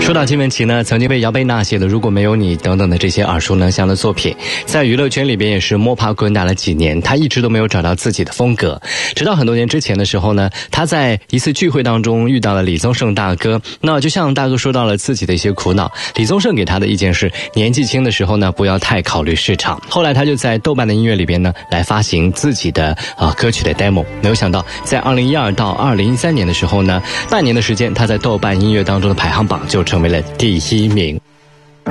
说到金玟岐呢，曾经被姚贝娜写的《如果没有你》等等的这些耳熟能详的作品，在娱乐圈里边也是摸爬滚打了几年，她一直都没有找到自己的风格。直到很多年之前的时候呢，她在一次聚会当中遇到了李宗盛大哥，那就像大哥说到了自己的一些苦恼，李宗盛给他的意见是年纪轻的时候呢，不要太考虑市场。后来他就在豆瓣的音乐里边呢，来发行自己的歌曲的 demo。没有想到，在2012到2013年的时候呢，半年的时间，他在豆瓣音乐当中的排行榜就成为了第1名。